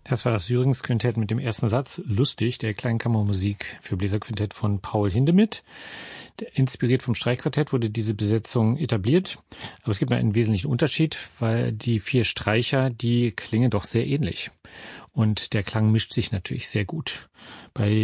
Das war das Syrinx-Quintett mit dem ersten Satz, Lustig, der Kleinkammermusik für Bläserquintett von Paul Hindemith. Inspiriert vom Streichquartett wurde diese Besetzung etabliert, aber es gibt einen wesentlichen Unterschied, weil die 4 Streicher, die klingen doch sehr ähnlich. Und der Klang mischt sich natürlich sehr gut. Bei